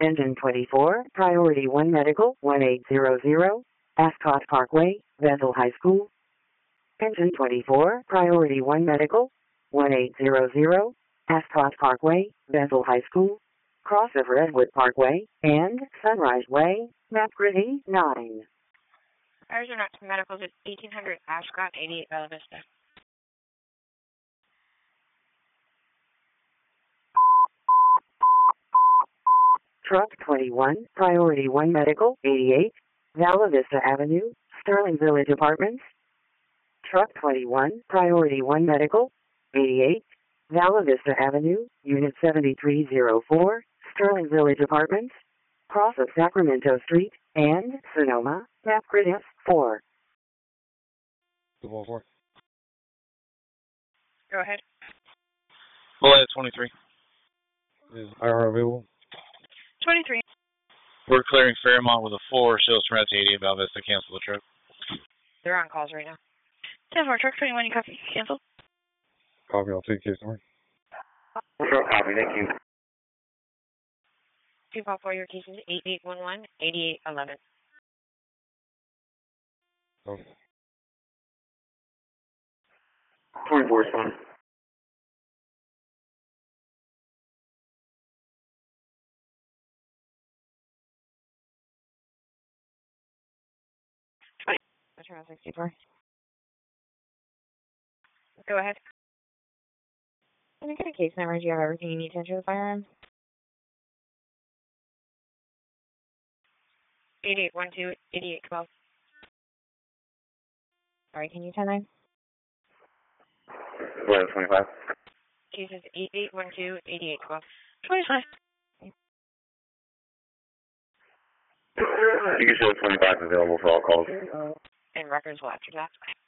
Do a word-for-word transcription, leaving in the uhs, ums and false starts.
Engine twenty-four, Priority one Medical, one eight zero zero, Ascot Parkway, Bethel High School. Engine twenty-four, Priority one Medical, one eight zero zero, Ascot Parkway, Bethel High School. Crossover Edgewood Parkway, and Sunrise Way, map grid E nine. Ours are not medicals at eighteen hundred Ascot, eighty-eight Bella Vista. Truck twenty-one, Priority one Medical, eighty-eight, Bella Vista Avenue, Sterling Village Apartments. Truck twenty-one, Priority one Medical, eighty-eight, Bella Vista Avenue, Unit seventy-three oh four, Sterling Village Apartments, cross of Sacramento Street, and Sonoma, map grid F four. two one four. Go ahead. Bullet twenty-three. Is I R available? twenty-three. We're clearing Fairmont with a four, shows from to eighty-eight Val Vista, cancel the trip. They're on calls right now. ten four, truck twenty-one, you copy, cancel. Copy, I'll take case number. Sure, copy, thank you. two five four, your case is eight eight one one, eighty-eight eleven. Oh. twenty-four is fine. Metro sixty-four. Go ahead. Can I get a case number? Do you have everything you need to enter the firearm? eighty-eight one two, eighty-eight twelve. Sorry, can you ten nine? Bullet twenty-five. Case is eight eight one two, eighty-eight twelve. twenty-five. You can show twenty-five available for all calls. And records will after that.